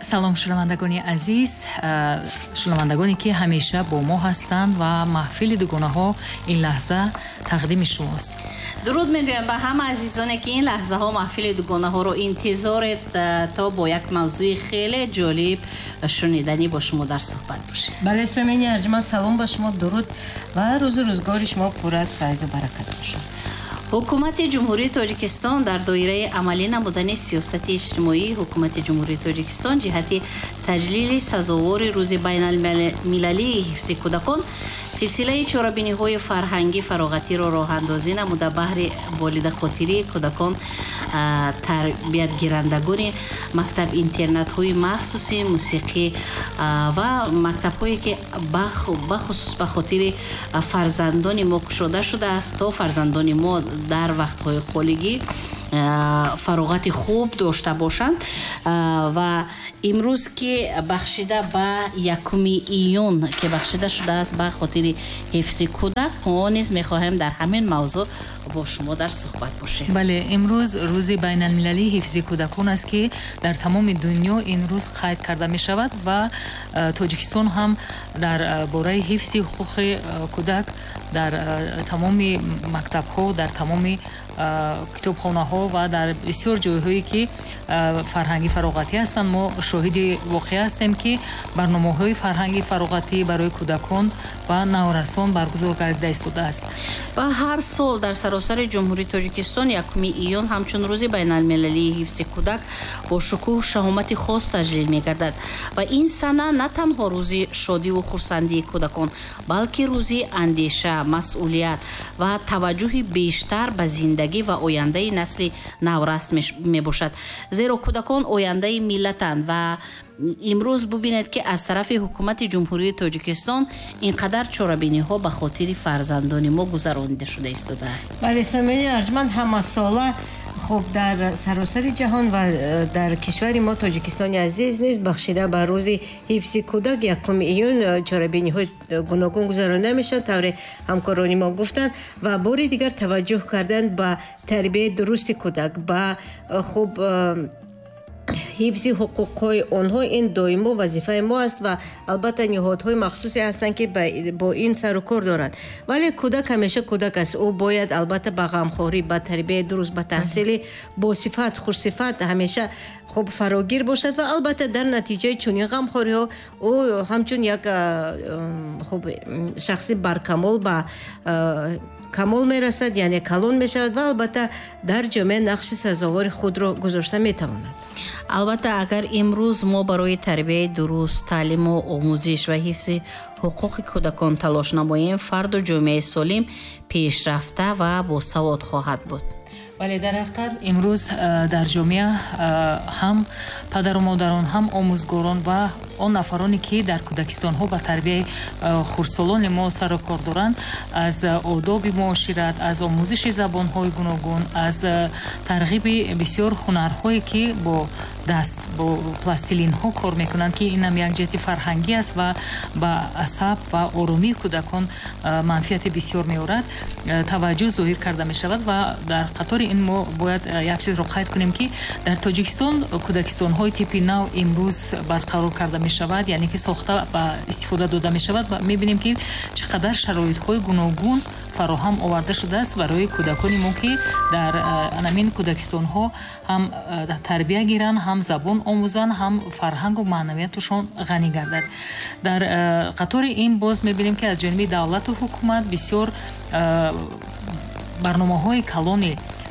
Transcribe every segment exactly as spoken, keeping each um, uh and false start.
салом шунавандагони азиз, шунавандагоне ки ҳамеша бо мо ҳастанд ва маҳфили дугонаҳо ин лаҳза тақдими шумост. дуруд мегӯям ба ҳама азизоне ки ин лаҳзаҳо маҳфили дугонаҳоро интизоред то бо як мавзӯи хеле ҷолиб шунидани бо шумо дар суҳбат бошем. бале сомиёни арҷманд, салом ба шумо, дуруд ва рӯзу рӯзгори шумо пур аз файзу баракат бошад. ҳукумати ҷумҳурии тоҷикистон дар доираи амалӣ намудани сиёсати иҷтимоии ҳукумати ҷумҳурии тоҷикистон ҷиҳати таҷлили сазовори рӯзи байналмилалии ҳифзи кӯдакон силсилаи чорабиниҳои фарҳангӣ фароғатиро роҳандозӣ намуда баҳри волидахотирии кӯдакон тарбиятгирандагони мактаб интернатҳои махсуси мусиқӣ ва мактабҳое ки бахусус ба хотири фарзандони мо кушода шудааст то фарзандони мо дар вақтҳои холигӣ фароғати хуб дошта бошанд ва имрӯз ки бахшида ба якуми июн ки бахшида шудааст ба хотири ҳифзи кӯдак, мо низ мехоҳем дар ҳамин мавзӯъ бо шумо дар суҳбат бошем. бале имрӯз рӯзи байналмилалии ҳифзи кӯдакон аст ки дар тамоми дунё ин рӯз қайд карда мешавад ва тоҷикистон ҳам дар бораи ҳифзи ҳуқуқи кӯдак дар тамоми мактабҳо, дар тамоми китобхонаҳо ва дар бисёр ҷойҳое ки фарҳанги фароғатӣ ҳастанд, мо шоҳиди воқеа ҳастем ки барномаҳои фарҳанги фароғатӣ барои кӯдакон ва наврасон баргузор гардида истодааст. ва ҳар сол дар саросари ҷумҳурии тоҷикистон якуми июн ҳамчун рӯзи байналмилалии ҳифзи кӯдак бо шукӯҳу шаҳомати хос таҷлил мегардад ва ин сана на танҳо рӯзи шодиву хурсандии кӯдакон, балки рӯзи андеша, масъулият ва таваҷҷӯҳи бештар ба зиндагӣ ва ояндаи насли наврас мебошад. зеро кӯдакон ояндаи миллатанд ва имрӯз бубинед ки аз тарафи ҳукумати ҷумҳурии тоҷикистон инқадар чорабиниҳо ба хотири фарзандони мо гузаронида шуда истодааст. бале сомиёни арҷманд, ҳамасола хуб дар саросари ҷаҳон ва дар кишвари мо тоҷикистони азиз низ бахшида ба рӯзи ҳифзи кӯдак якуми июн чорабиниҳои гуногун гузаронида мешаванд, тавре ҳамкорони мо гуфтанд ва бори дигар таваҷҷӯҳ кардан ба тарбияи дурусти кӯдак, ба хуб ҳифзи ҳуқуқҳои онҳо, ин доимо вазифаи мо аст ва албатта ниҳодҳои махсусе ҳастанд ки бо ин сару кор доранд. вале кӯдак ҳамеша кӯдак аст. ӯ бояд албатта ба ғамхорӣ, ба тарбияи дуруст, ба таҳсили босифат, хушсифат ҳамеша хуб фарогир бошад ва албатта дар натиҷаи чунин ғамхориҳо ӯ ҳамчун як хуб шахси баркамол ба камол мерасад, яъне калон мешавад ва албатта дар ҷомеа нақши сазовори худро гузошта метавонад. албатта агар имрӯз мо барои тарбияи дуруст, таълиму омӯзиш ва ҳифзи ҳуқуқи кӯдакон талош намоем, фарду ҷомеаи солим пешрафта ва босавод хоҳад буд. бале дар ҳақиқат имрӯз дар ҷомеа ҳам падару модарон, ҳам омӯзгорон ва он нафароне ки дар кӯдакистонҳо ба тарбияи хурдсолони мо сару кор доранд, аз одоби муошират, аз омӯзиши забонҳои гуногун, аз тарғиби бисёр ҳунарҳое ки бо даст, бо пластилинҳо кор мекунанд, ки инам як ҷиҳати фарҳангӣ аст ва ба асаб ва оромии кӯдакон манфиати бисёр меорад, таваҷҷӯҳ зоҳир карда мешавад ва дар қатори ин мо бояд як чизро қайд кунем ки дар тоҷикистон кӯдакистонҳои типи нав имрӯз барқарор карда мешавад, яъне ки сохта ба истифода дода мешавад ва мебинем ки чӣ қадар шароитҳои гуногун фароҳам оварда шудааст барои кӯдакони мо ки дар анамин кӯдакистонҳо ҳам тарбия гиранд, ҳам забон омӯзанд, ҳам фарҳангу маънавияташон ғанӣ гардад. дар қатори ин боз мебинем ки аз ҷониби давлату ҳукумат бисёр барномаҳои калони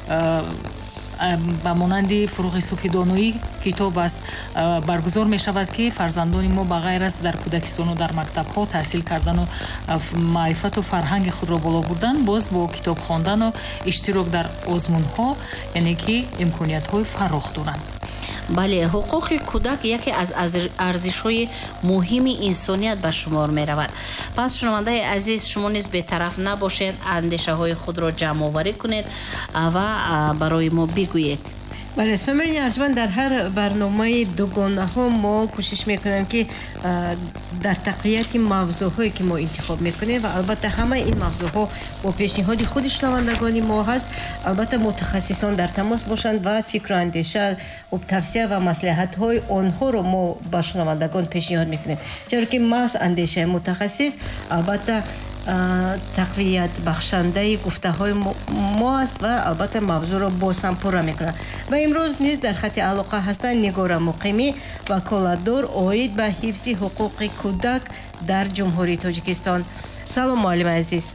ба монанди фурӯғи субҳидоноӣ китоб аст баргузор мешавад ки фарзандони мо ба ғайр аз дар кӯдакистону дар мактабҳо таҳсил кардану маърифату фарҳанги худро боло бурдан, боз бо китоб хондану иштирок дар озмунҳо, яъне ки имкониятҳои фароғ доранд. бале ҳуқуқи кӯдак яке аз арзишҳои муҳими инсоният ба шумор меравад. пас шунавандаи азиз, шумо низ бетараф набошед, андешаҳои худро ҷамъоварӣ кунед ва барои мо бигӯед. بله سومین ارجمند در هر برنامه دوگانه ها ما کوشش میکنیم که در تقویت موضوع هایی که ما انتخاب میکنیم و البته همه این موضوع ها با پیشنهاد خود شنوندگان ما هست. البته متخصصان در تماس باشند و فکر و اندیشه و توصیه و مصلحت های آنها رو ما با شنوندگان پیشنهاد میکنیم، چرا که محض اندیشه متخصص البته تقویت بخشنده گفته های ما است و البته موضوع را باز هم پره میکنه. و امروز نیز در خط علاقه هستند نگار مقیمی وکالتدار اوید به حفظ حقوق کودک در جمهوری تاجیکستان. سلام معلم عزیز.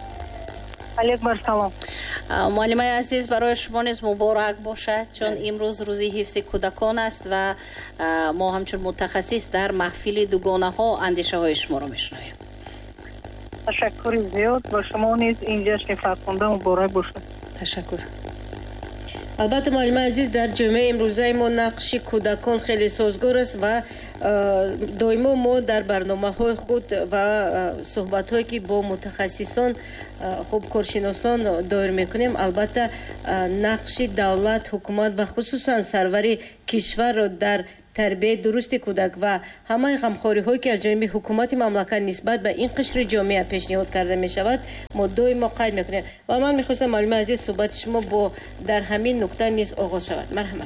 علیکم سلام. معلم عزیز، برای شما نیز مبارک باشد چون امروز روزی حفظ کودکان است و ما همچون متخصص در محفل دوگانه ها اندیشه های شما را میشنویم. تشکر زیاد با شما نیز این جشن فرخنده مبارک باشد. تشکر. البته معلم عزیز، در جامعه امروزه ما نقش کودکان خیلی سازگار است و دائما ما در برنامه های خود و صحبت هایی که با متخصصان خوب کارشناسان دایر میکنیم البته نقش دولت، حکومت و خصوصا سروری کشور را در تربیه درست کودک و همه غمخواری هایی که از جانب حکومت مملکت نسبت به این قشر جامعه پیشنهاد کرده می شود ما دائما قید میکنیم و من میخواستم معلم عزیز صحبت شما با در همین نکته نیز آغاز شود. مرحمت.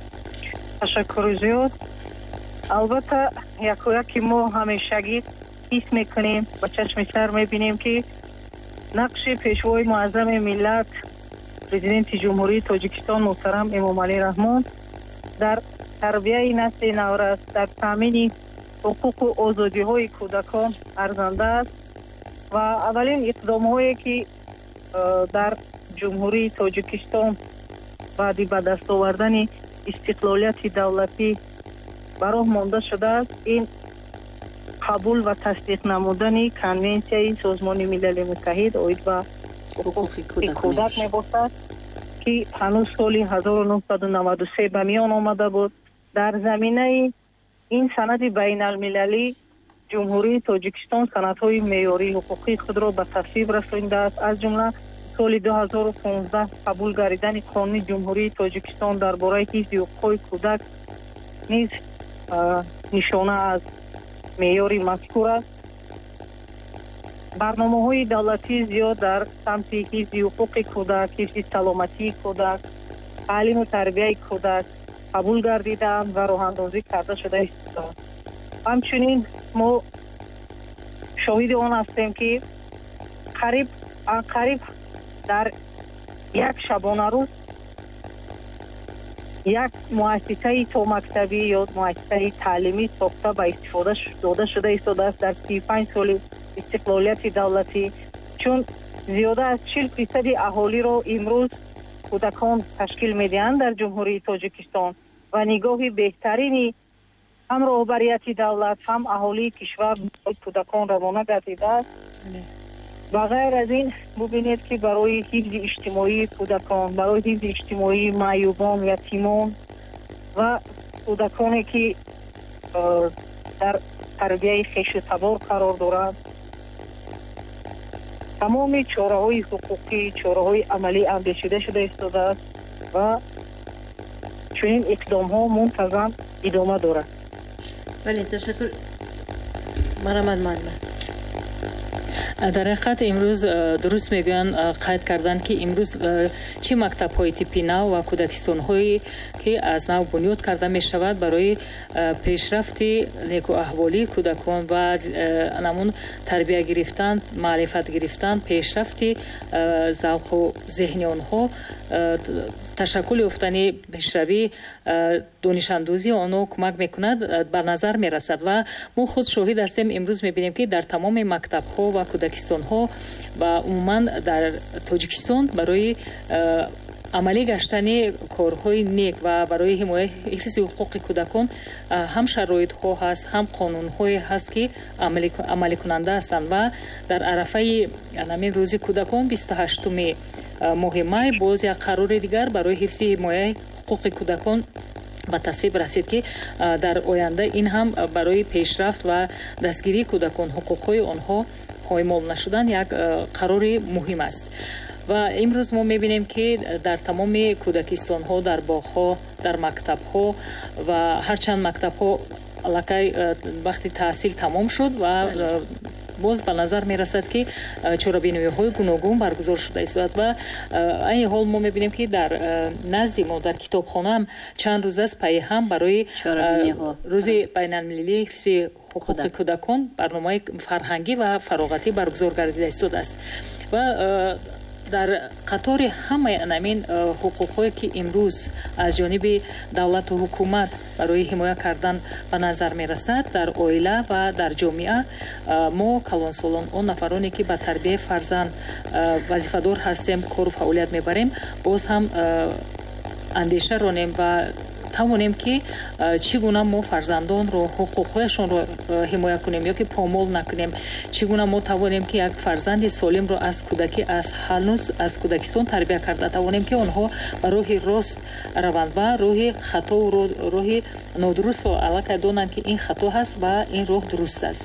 تشکر زیاد. البته یکی ما همیشگی حس میکنیم و چشم سر میبینیم که نقش پیشوای معظم ملت پرزیدنت جمهوری تاجیکستان محترم امام علی رحمان در تربیه نسل نورس، در تامین حقوق و آزادی های کودکان ارزنده است و اولین اقدام هایی که در جمهوری تاجیکستان بعد به دست آوردن استقلالیت دولتی براه مانده شده است این قبول و تصدیق نمودن کنونسیای سازمان ملل متحد اوید به حقوق کودک میباشد که هنوز سال هزار و نهصد و نود و سه به میان آمده بود. در زمینه این سند بین المللی جمهوری تاجیکستان سندهای معیاری حقوقی خود را به تصویب رسانیده است. از جمله سال دو هزار و پانزده قبول گردیدن قانون جمهوری تاجیکستان درباره حفظ حقوق کودک نیز نشانه از معیاری مذکور است. برنامه های دولتی زیاد در سمت حفظ حقوق کودک، حفظ سلامتی کودک، تعلیم و تربیه کودک قبول گردیدند و راه اندازی کرده شده است. همچنین ما شاهد آن هستیم که قریب قریب در یک شبانه روز یک مؤسسه تا مکتبی یا مؤسسه تعلیمی ساخته به استفاده داده شده است در سی و پنج سال استقلالیت دولتی، چون زیاده از چهل درصد اهالی را امروز کودکان تشکیل میدهند در جمهوری تاجیکستان و نگاه بهترینی هم رهبریت دولت هم اهالی کشور کودکان روانه گردیده است. و غیر از این ببینید که برای حفظ اجتماعی کودکان، برای حفظ اجتماعی معیوبان، یتیمان و کودکانی که در تربیه خویش و تبار قرار دارند تمام چاره‌های حقوقی، چاره‌های عملی اندیشیده شده ایستاده است و چنین اقدام‌ها منتظم ادامه دارد. بله تشکر. مرحمت معلم. در حقیقت امروز درست میگویند قید کردن که امروز چه مکتب های تیپی نو و کودکستان هایی که از نو بنیاد کرده می شود برای پیشرفت نیکو احوالی کودکان و نمون تربیه گرفتن، معرفت گرفتن، پیشرفت ذوق و ذهن آنها، تشکل یافتن پیشروی دانش اندوزی آنها کمک میکند بر نظر میرسد و ما خود شاهد هستیم. امروز میبینیم که در تمام مکتب ها و کودکستان ها و عموما در تاجیکستان برای عملی گشتن کارهای نیک و برای حمایت حفظ حقوق کودکان هم شرایط ها هست، هم قانون های هست که عملی, عملی کننده هستند و در عرفه همین روز کودکان بیست و هشتم ماه مای باز یک قرار دیگر برای حفظ حمایت حقوق کودکان به تصویب رسید که در آینده این هم برای پیشرفت و دستگیری کودکان حقوق های آنها پایمال نشدن یک قرار مهم است. ва имрӯз мо мебинем ки дар тамоми кӯдакистонҳо, дар боғҳо, дар мактабҳо ва ҳарчанд мактабҳо аллакай вақти таҳсил тамом шуд ва боз ба назар мерасад ки чорабинуиҳои гуногун баргузор шуда истод ва айни ҳол мо мебинем ки дар назди мо дар китобхона ҳам чанд рӯз аст паиҳам барои рӯзи байналмилалии ҳифзи ҳуқуқи кӯдакон барномаи фарҳангӣ ва фароғатӣ баргузор гардида истодааст ва дар қатори ҳамаи анамин ҳуқуқҳое ки имрӯз аз ҷониби давлату ҳукумат барои ҳимоя кардан ба назар мерасад дар оила ва дар ҷомеа, мо калонсолон он нафароне ки ба тарбияи фарзанд вазифадор ҳастем, кору фаъолият мебарем, боз ҳам андеша ронем ва тавонем ки чӣ гуна мо фарзандонро ҳуқуқҳояшонро ҳимоя кунем ё ки помол накунем, чӣ гуна мо тавонем ки як фарзанди солимро аз кӯдакӣ аз ҳанӯз аз кӯдакистон тарбия карда тавонем ки онҳо ба роҳи рост раванд ва роҳи хатову роҳи нодурустро аллакай донанд ки ин хато ҳаст ва ин роҳ дуруст аст.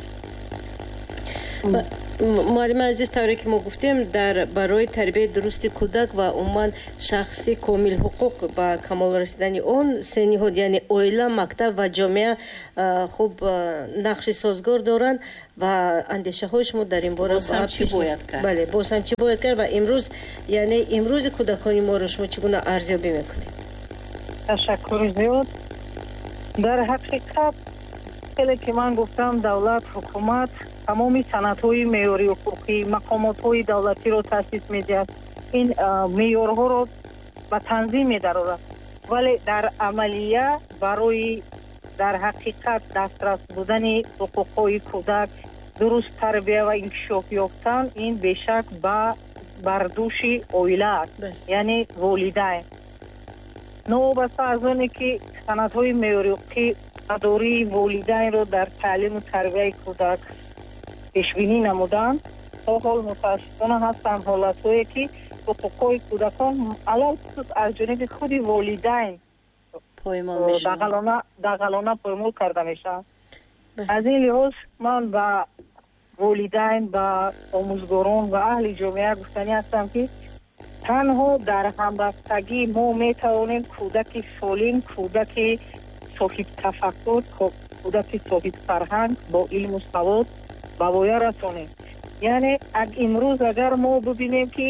муаллима азиз, тавре ки мо гуфтем, дар барои тарбияи дурусти кӯдак ва умуман шахси комил ҳуқуқ ба камол расидани он се ниҳод, яъне оила, мактаб ва ҷомеа хуб нақши созгор доранд ва андешаҳои шумо дар ин бора боз ҳам чӣ бояд кард? Бале, боз ҳам чӣ бояд кард ва имрӯз, яъне имрӯзи кӯдакони моро шумо чӣ гуна арзёбӣ мекунед? ташаккури зиёд. дар ҳақиқат хеле ки ман гуфтам, давлат, ҳукумат тамоми санадҳои меъёри ҳуқуқӣ, мақомотҳои давлатиро таъсис медиҳад. ин меъёрҳоро ба танзим медарорад, вале дар амалия барои дар ҳақиқат дастрас будани ҳуқуқҳои кӯдак, дуруст тарбия ва инкишоф ёфтан, ин бешак ба бардӯши оила аст, яъне волидайн. новобаста аз оне ки санадҳои меъёри ҳуқуқӣ мадории волидайнро дар таълиму тарбияи кӯдак пешбинӣ намуданд, то ҳол мутаассифона ҳастанд ҳолатҳое ки ҳуқуқҳои кӯдакон алал хусус аз ҷониби худи волидайн дағалона поймол карда мешаванд. аз ин лиҳоз ман ба волидайн, ба омӯзгорон ва аҳли ҷомеа гуфтанӣ ҳастам ки танҳо дар ҳамбастагӣ мо метавонем кӯдаки солим, кӯдаки соҳибтафаккур, кӯдаки соҳибфарҳанг бо илму савод ба воя расонем. яъне имрӯз агар мо бибинем ки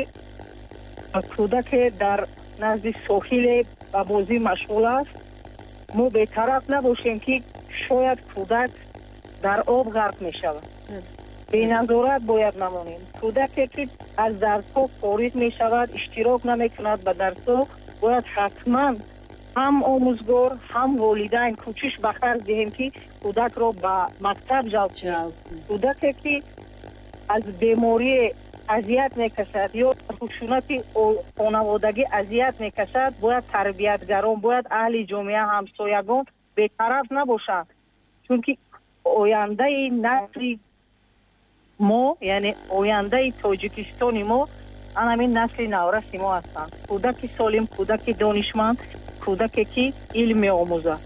кӯдаке дар назди соҳиле ба бозӣ машғул аст, мо бетараф набошем ки шояд кӯдак дар об ғарқ мешавад. беназорат бояд намонем. кӯдаке ки аз дарсҳо фориғ мешавад, иштирок намекунад ба дарсҳо, бояд ҳатман ҳам омӯзгор, ҳам волидайн кӯчиш ба харҷ диҳем ки кӯдакро ба мактаб ҷалб кунем. кӯдаке ки аз беморие азият мекашад ё хушунати хонаводагӣ азият мекашад, бояд тарбиятгарон, бояд аҳли ҷомеа, ҳамсоягон бетараф набошанд, чунки ояндаи насли мо, яъне ояндаи тоҷикистони мо анамин насли навраси мо ҳастанд. кӯдаки солим, кӯдаки донишманд, кӯдаке ки илм меомӯзад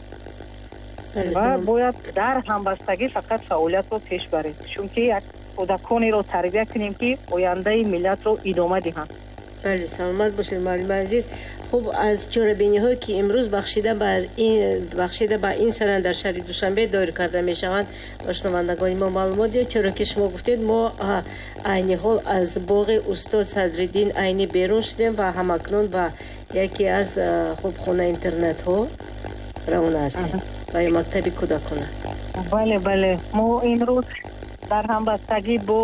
ва бояд дар ҳамбастагӣ фақат фаъолиятро пеш барем, чунки як кӯдаконеро тарбия кунем ки ояндаи миллатро идома диҳанд. бале, саломат бошед муаллима азиз. хуб, аз чорабиниҳое ки имрӯз бахшида ба ин бахшида ба ин санад дар шаҳри Душанбе доир карда мешаванд, ба шунавандагони мо маълумот диҳед, чаро ки шумо гуфтед мо айни ҳол аз боғи устод Садриддин Айнӣ берун шудем ва ҳамакнун ба яке аз хубхона интернатҳо равона ҳастем ва мактаби кӯдакона. бале бале мо имрӯз дар ҳамбастагӣ бо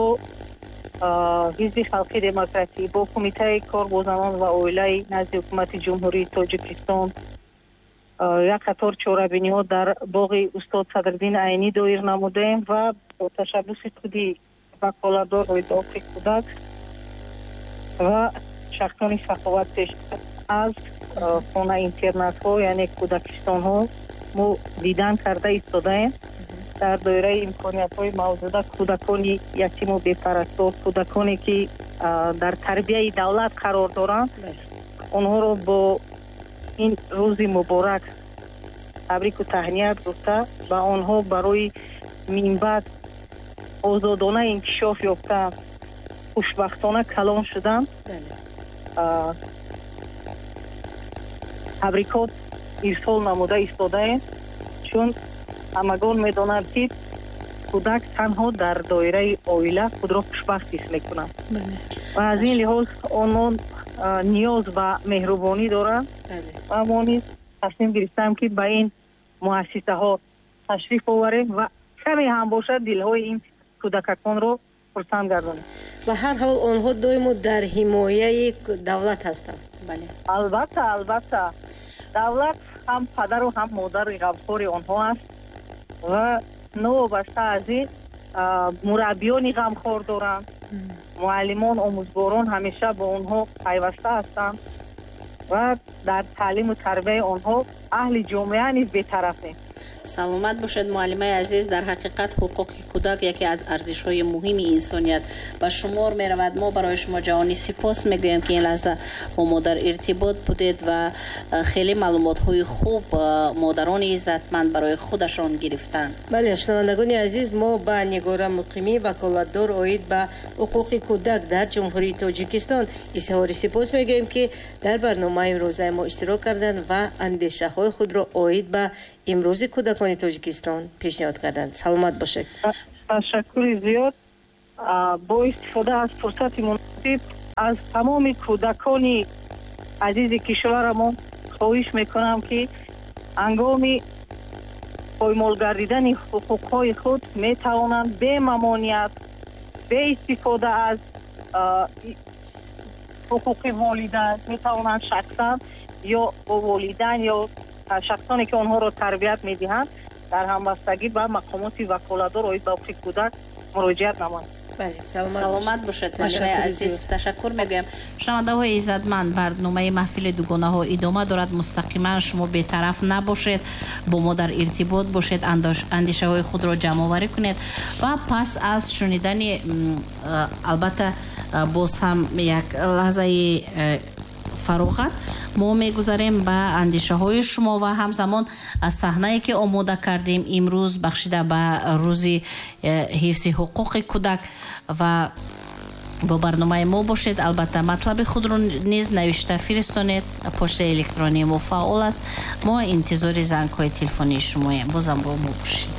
ҳизби халқи демократӣ, бо кумитаи кор бо занон ва оилаи назди ҳукумати ҷумҳурии Тоҷикистон як қатор чорабиниҳо дар боғи устод Садриддин Айнӣ доир намудаем ва бо ташаббуси худи ваколатдор роҳи ҳуқуқи кӯдак ва шахсони саховатпеш аз хона интернатҳо, яъне кӯдакистонҳо мо дидан карда истодаем. дар доираи имкониятҳои мавҷуда кӯдакони ятиму бепарастор, кӯдаконе ки дар тарбияи давлат қарор доранд, онҳоро бо ин рӯзи муборак табрику таҳният гуфта ба онҳо барои минбаъд озодона инкишоф ёфта хушбахтона калон шуданд табрикот ирсол намуда истодаем, чун ҳамагон медонанд ки кӯдак танҳо дар доираи оила худро хушбахт ҳис мекунад ва аз ин лиҳоз онон ниёз ба меҳрубонӣ доранд ва мо низ тасмим гирифтаем ки ба ин муассисаҳо ташриф оварем ва каме ҳам бошад дилҳои ин кӯдакаконро хурсанд гардонем. ба ҳар ҳол онҳо доимо дар ҳимояи давлат ҳастанд. албатта албатта давлат ҳам падару ҳам модари ғамхори онҳо аст ва новобаста аз ин мураббиёни ғамхор доранд, муаллимон, омӯзгорон ҳамеша бо онҳо пайваста ҳастанд ва дар таълиму тарбияи онҳо аҳли ҷомеа низ бетарафем. саломат бошед муаллимаи азиз. дар ҳақиқат ҳуқуқи кӯдак яке аз арзишҳои муҳими инсоният ба шумор меравад. мо барои шумо ҷавонӣ сипос мегӯем ки ин лаҳза бо мо дар иртибот будед ва хеле маълумотҳои хуб модарони иззатманд барои худашон гирифтанд. бале шунавандагони азиз, мо ба Нигора Муқимӣ ваколатдор оид ба ҳуқуқи кӯдак дар ҷумҳурии Тоҷикистон изҳори сипос мегӯем ки дар барномаи имрӯзаи мо иштирок карданд ва андешаҳои худро оид ба имрӯзи кӯдакони Тоҷикистон пешниҳод карданд. саломат бошед. ташаккури зиёд. бо истифода аз фурсати муносиб аз тамоми кӯдакони азизи кишварамон хоҳиш мекунам ки ҳангоми поймол гардидани ҳуқуқҳои худ метавонанд бе мамоният, бе истифода аз ҳуқуқи волидайн метавонанд шахсан ё бо волидайн ё шахсоне ки онҳоро тарбият медиҳанд дар ҳамбастагӣ ба мақомоти ваколатдор оид ба ҳуқуқи кӯдак муроҷиат намоянд. саломат бошед муаллимаи азиз. ташаккур мегӯям. шунавандаҳои иззатманд, барномаи маҳфили дугонаҳо идома дорад. мустақиман шумо бетараф набошед, бо мо дар иртибот бошед, андешаҳои худро ҷамъоварӣ кунед ва пас аз шунидани албатта боз ҳам як лаҳзаи фароғат мо мегузарем ба андешаҳои шумо ва ҳамзамон аз саҳнае ки омода кардем имрӯз бахшида ба рӯзи ҳифзи ҳуқуқи кӯдак ва бо барномаи мо бошед. албатта матлаби худро низ навишта фиристонед. почтаи электронии мо фаъол аст. мо интизори зангҳои телефонии шумоем. бозам бо мо бошед.